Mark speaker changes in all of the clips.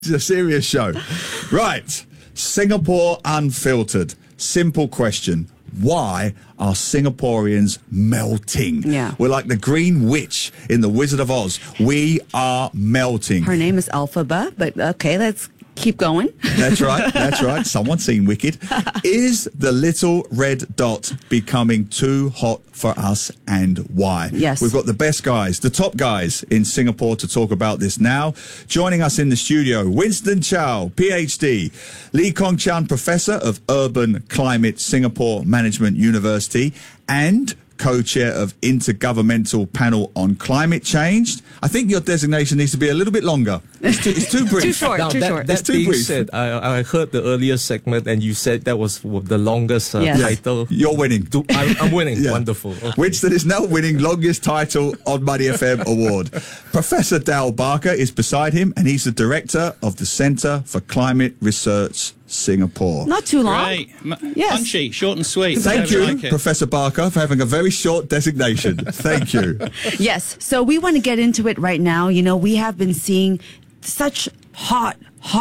Speaker 1: It's a serious show. Right. Singapore Unfiltered. Simple question. Why are Singaporeans melting?
Speaker 2: Yeah.
Speaker 1: We're like the Green Witch in The Wizard of Oz. We are melting.
Speaker 2: Her name is Elphaba, but okay, let's keep going.
Speaker 1: That's right. That's right. Someone's seen Wicked. Is the little red dot becoming too hot for us, and why?
Speaker 2: Yes.
Speaker 1: We've got the best guys, the top guys in Singapore to talk about this now. Joining us in the studio, Winston Chow, PhD, Lee Kong Chan, Professor of Urban Climate, Singapore Management University, and co-chair of Intergovernmental Panel on Climate Change. I think your designation needs to be a little bit longer. It's too brief.
Speaker 2: Too short.
Speaker 3: Now,
Speaker 2: too short.
Speaker 3: That being said, I heard the earlier segment and you said that was the longest title.
Speaker 1: You're winning.
Speaker 3: I'm winning.
Speaker 1: Yeah.
Speaker 3: Wonderful. Okay.
Speaker 1: Winston is now winning longest title on Money FM award. Professor Dal Barker is beside him, and he's the director of the Centre for Climate Research Singapore.
Speaker 2: Not too long.
Speaker 4: Great.
Speaker 2: Yes.
Speaker 4: Punchy, short and sweet.
Speaker 1: Thank
Speaker 4: I
Speaker 1: you,
Speaker 4: like it.
Speaker 1: Professor Barker, for having a very short designation. Thank you.
Speaker 2: Yes. So we want to get into it right now. You know, we have been seeing such hot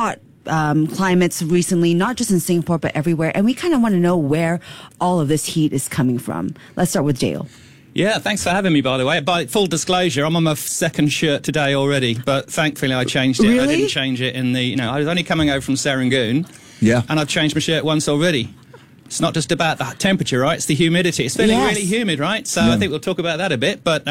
Speaker 2: climates recently, not just in Singapore, but everywhere. And we kind of want to know where all of this heat is coming from. Let's start with Dale.
Speaker 4: Yeah, thanks for having me, by the way. By full disclosure, I'm on my second shirt today already, but thankfully I changed it.
Speaker 2: Really?
Speaker 4: I didn't change it in the, I was only coming over from Serangoon.
Speaker 1: Yeah.
Speaker 4: And I've changed my shirt once already. It's not just about the temperature, right? It's the humidity. It's feeling really humid, right? So I think we'll talk about that a bit. But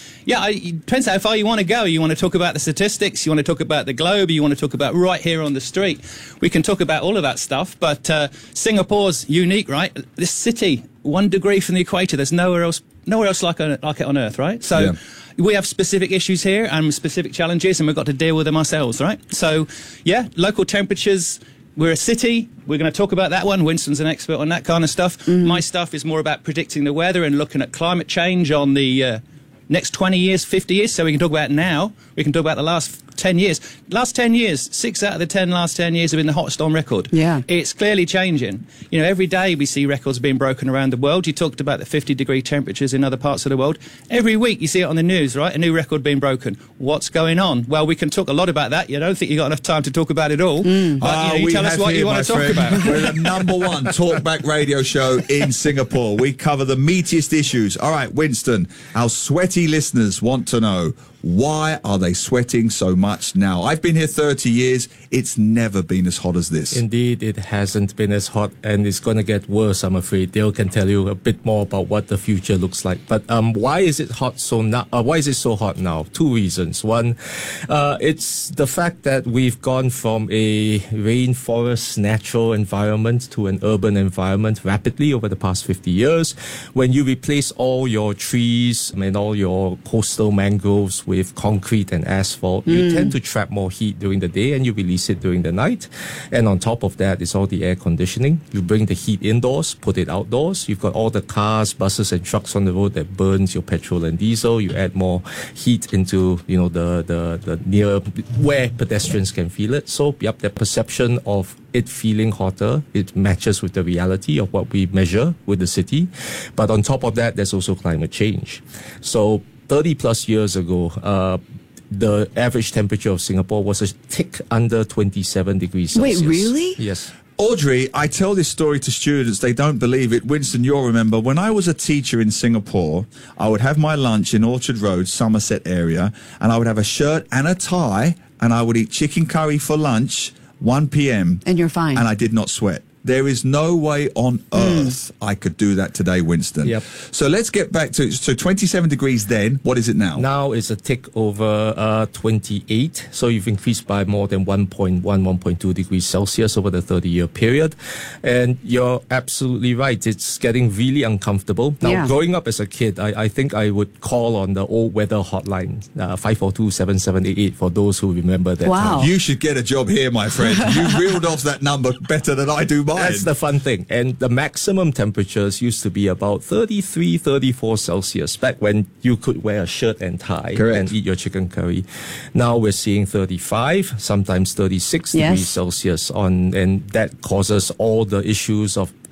Speaker 4: it depends how far you want to go. You want to talk about the statistics, you want to talk about the globe, you want to talk about right here on the street. We can talk about all of that stuff. But Singapore's unique, right? This city, 1 degree from the equator, there's nowhere else like it on Earth, right? So we have specific issues here and specific challenges, and we've got to deal with them ourselves, right? So, local temperatures. We're a city. We're going to talk about that one. Winston's an expert on that kind of stuff. Mm-hmm. My stuff is more about predicting the weather and looking at climate change on the next 20 years, 50 years. So we can talk about now. We can talk about the last 10 years. Last 10 years, 6 out of the 10 last 10 years have been the hottest on record.
Speaker 2: Yeah.
Speaker 4: It's clearly changing. You know, every day we see records being broken around the world. You talked about the 50-degree temperatures in other parts of the world. Every week you see it on the news, right? A new record being broken. What's going on? Well, we can talk a lot about that. You don't think you've got enough time to talk about it all. But you tell us what you want to talk about.
Speaker 1: We're the #1 talkback radio show in Singapore. We cover the meatiest issues. All right, Winston, our sweaty listeners want to know, why are they sweating so much now? I've been here 30 years. It's never been as hot as this.
Speaker 3: Indeed, it hasn't been as hot, and it's going to get worse, I'm afraid. Dale can tell you a bit more about what the future looks like. But why is it hot so now? Why is it so hot now? 2 reasons. One, it's the fact that we've gone from a rainforest natural environment to an urban environment rapidly over the past 50 years. When you replace all your trees and all your coastal mangroves with concrete and asphalt, you tend to trap more heat during the day and you release it during the night. And on top of that is all the air conditioning. You bring the heat indoors, put it outdoors. You've got all the cars, buses and trucks on the road that burns your petrol and diesel. You add more heat into, the near where pedestrians can feel it. So, the perception of it feeling hotter, it matches with the reality of what we measure with the city. But on top of that, there's also climate change. So 30 plus years ago, the average temperature of Singapore was a tick under 27 degrees Celsius.
Speaker 2: Wait, really?
Speaker 3: Yes.
Speaker 1: Audrey, I tell this story to students. They don't believe it. Winston, you'll remember, when I was a teacher in Singapore, I would have my lunch in Orchard Road, Somerset area, and I would have a shirt and a tie, and I would eat chicken curry for lunch, 1 p.m.
Speaker 2: And you're fine.
Speaker 1: And I did not sweat. There is no way on earth I could do that today, Winston.
Speaker 3: Yep.
Speaker 1: So let's get back to, 27 degrees then. What is it now?
Speaker 3: Now it's a tick over 28. So you've increased by more than 1.2 degrees Celsius over the 30-year period. And you're absolutely right. It's getting really uncomfortable. Now, growing up as a kid, I think I would call on the old weather hotline, 542-7788, for those who remember that time.
Speaker 1: You should get a job here, my friend. You reeled off that number better than I do mine.
Speaker 3: That's the fun thing. And the maximum temperatures used to be about 33, 34 Celsius back when you could wear a shirt and tie and eat your chicken curry. Now we're seeing 35, sometimes 36 degrees Celsius and that causes all the issues of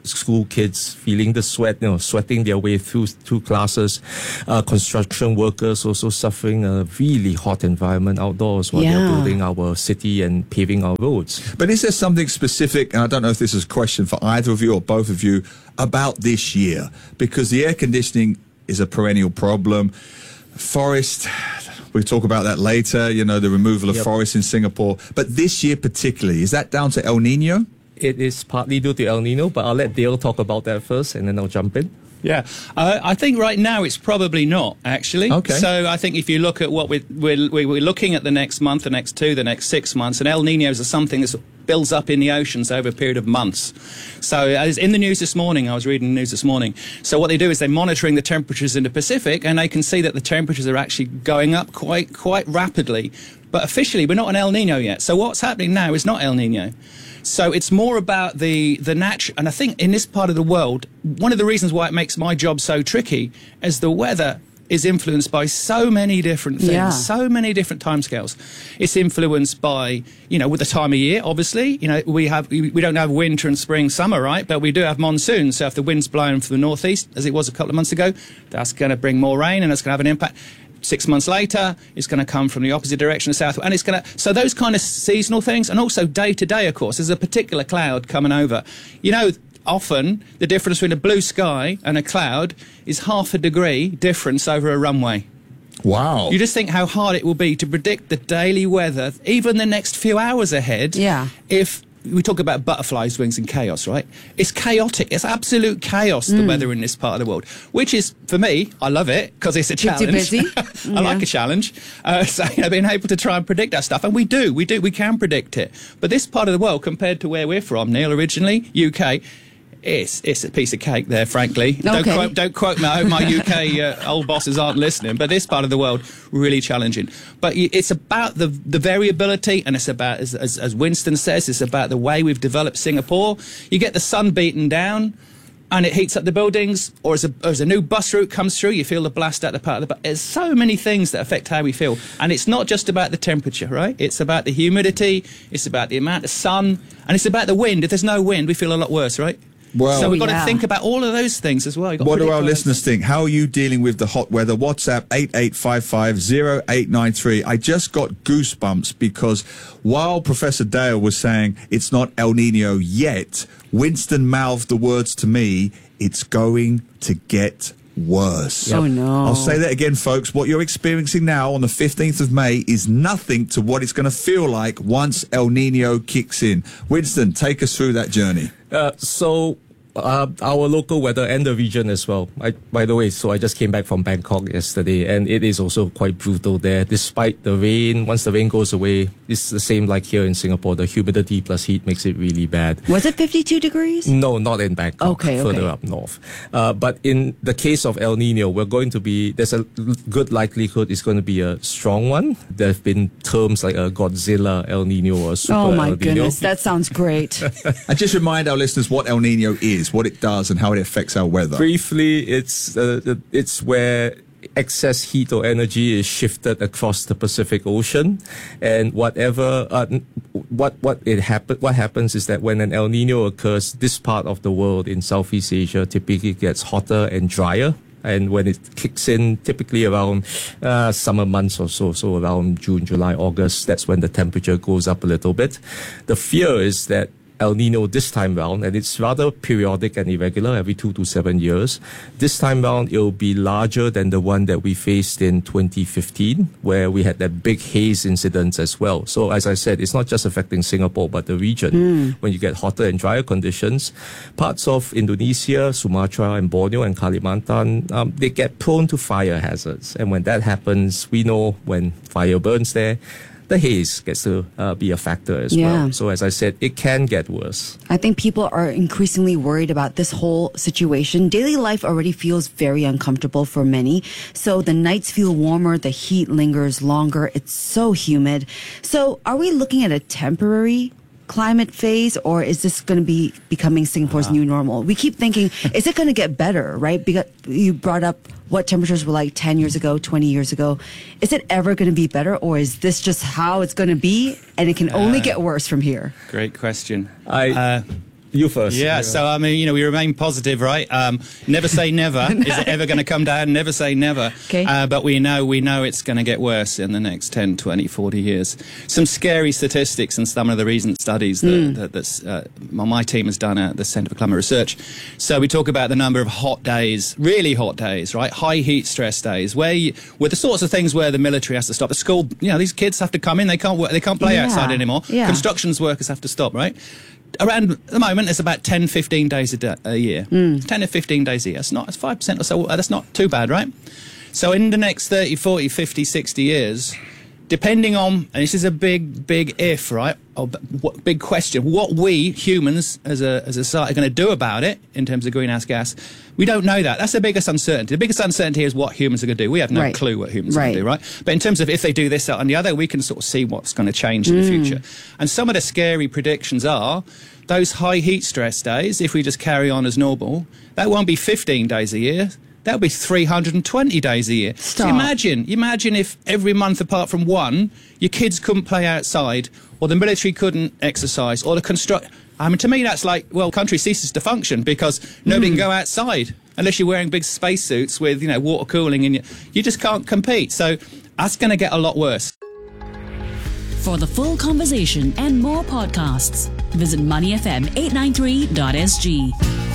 Speaker 3: school kids feeling the sweat, sweating their way through classes. Construction workers also suffering a really hot environment outdoors while they're building our city and paving our roads.
Speaker 1: But is there something specific, and I don't know if this is a question for either of you or both of you, about this year? Because the air conditioning is a perennial problem. Forest, we'll talk about that later, the removal of forests in Singapore. But this year particularly, is that down to El Nino?
Speaker 3: It is partly due to El Nino, but I'll let Dale talk about that first and then I'll jump in.
Speaker 4: Yeah, I think right now it's probably not, actually.
Speaker 1: Okay.
Speaker 4: So I think if you look at what we're looking at the next month, the next 2, the next 6 months, and El Niños are something that builds up in the oceans over a period of months. So as in the news this morning, I was reading the news this morning. So what they do is they're monitoring the temperatures in the Pacific, and they can see that the temperatures are actually going up quite rapidly. But officially, we're not an El Nino yet. So what's happening now is not El Nino. So it's more about the natural, and I think in this part of the world, one of the reasons why it makes my job so tricky is the weather is influenced by so many different things, so many different timescales. It's influenced by, with the time of year, obviously. We don't have winter and spring, summer, right? But we do have monsoon. So if the wind's blowing from the northeast, as it was a couple of months ago, that's going to bring more rain and it's going to have an impact. 6 months later, it's going to come from the opposite direction, south, and it's going to. So those kind of seasonal things, and also day to day, of course, there's a particular cloud coming over. Often the difference between a blue sky and a cloud is 0.5 degree difference over a runway.
Speaker 1: Wow!
Speaker 4: You just think how hard it will be to predict the daily weather, even the next few hours ahead.
Speaker 2: Yeah.
Speaker 4: If we talk about butterflies' wings and chaos, right? It's chaotic. It's absolute chaos, the weather in this part of the world, which is, for me, I love it because it's a challenge.
Speaker 2: Keeps you busy.
Speaker 4: I like a challenge. So, being able to try and predict that stuff. And we can predict it. But this part of the world, compared to where we're from, Neil, originally, UK, it's a piece of cake there, frankly.
Speaker 2: Okay.
Speaker 4: Don't quote me. I hope my UK old bosses aren't listening. But this part of the world, really challenging. But it's about the variability, and it's about, as Winston says, it's about the way we've developed Singapore. You get the sun beaten down, and it heats up the buildings, or as a new bus route comes through, you feel the blast out the part of the bus. There's so many things that affect how we feel. And it's not just about the temperature, right? It's about the humidity, it's about the amount of sun, and it's about the wind. If there's no wind, we feel a lot worse, right?
Speaker 1: Well,
Speaker 4: so we've got to think about all of those things as well.
Speaker 1: What do our listeners think? How are you dealing with the hot weather? WhatsApp 88550893. I just got goosebumps because while Professor Dale was saying it's not El Nino yet, Winston mouthed the words to me, it's going to get worse.
Speaker 2: Oh, no.
Speaker 1: I'll say that again, folks. What you're experiencing now on the 15th of May is nothing to what it's going to feel like once El Nino kicks in. Winston, take us through that journey.
Speaker 3: Our local weather and the region as well. By the way, so I just came back from Bangkok yesterday, and it is also quite brutal there. Despite the rain, once the rain goes away, it's the same like here in Singapore. The humidity plus heat makes it really bad.
Speaker 2: Was it 52 degrees?
Speaker 3: No, not in Bangkok.
Speaker 2: Okay.
Speaker 3: Further up north. But in the case of El Nino, there's a good likelihood it's going to be a strong one. There have been terms like a Godzilla El Nino or Super El Nino.
Speaker 2: Oh my goodness, that sounds great.
Speaker 1: And just remind our listeners what El Nino is, what it does, and how it affects our weather.
Speaker 3: Briefly, it's where excess heat or energy is shifted across the Pacific Ocean, and what happens is that when an El Nino occurs, this part of the world in Southeast Asia typically gets hotter and drier. And when it kicks in, typically around summer months or so around June, July, August, that's when the temperature goes up a little bit. The fear is that El Nino this time round, and it's rather periodic and irregular, every 2 to 7 years. This time round, it'll be larger than the one that we faced in 2015, where we had that big haze incident as well. So as I said, it's not just affecting Singapore, but the region. When you get hotter and drier conditions, parts of Indonesia, Sumatra and Borneo and Kalimantan, they get prone to fire hazards. And when that happens, we know when fire burns there, the haze gets to be a factor as well. So as I said, it can get worse.
Speaker 2: I think people are increasingly worried about this whole situation. Daily life already feels very uncomfortable for many. So the nights feel warmer, the heat lingers longer. It's so humid. So are we looking at a temporary climate phase, or is this going to be becoming Singapore's new normal? We keep thinking, is it going to get better, right? Because you brought up what temperatures were like 10 years ago, 20 years ago. Is it ever going to be better, or is this just how it's going to be, and it can only get worse from here?
Speaker 4: Great question.
Speaker 3: You first.
Speaker 4: Yeah, so I mean, we remain positive, right? Never say never. Is it ever going to come down? Never say never.
Speaker 2: Okay.
Speaker 4: But we know it's going to get worse in the next 10, 20, 40 years. Some scary statistics and some of the recent studies that my team has done at the Centre for Climate Research. So we talk about the number of hot days, really hot days, right? High heat stress days, where the sorts of things where the military has to stop. The school, these kids have to come in. They can't work. They can't play outside anymore.
Speaker 2: Yeah.
Speaker 4: Constructions workers have to stop, right? Around at the moment, it's about 10, 15 days a year. 10 to 15 days a year. It's 5% or so. That's not too bad, right? So in the next 30, 40, 50, 60 years, depending on, and this is a big if, right? Big question. What we humans as a society are going to do about it in terms of greenhouse gas, we don't know that. That's the biggest uncertainty. The biggest uncertainty is what humans are going to do. We have no clue what humans are going to do, right? But in terms of if they do this, that, and the other, we can sort of see what's going to change in the future. And some of the scary predictions are those high heat stress days, if we just carry on as normal, that won't be 15 days a year. That'll be 320 days a year.
Speaker 2: Stop.
Speaker 4: So imagine if every month apart from one, your kids couldn't play outside, or the military couldn't exercise, or to me that's like, well, country ceases to function because nobody can go outside unless you're wearing big spacesuits with, water cooling, and you just can't compete. So that's going to get a lot worse.
Speaker 5: For the full conversation and more podcasts, visit moneyfm893.sg.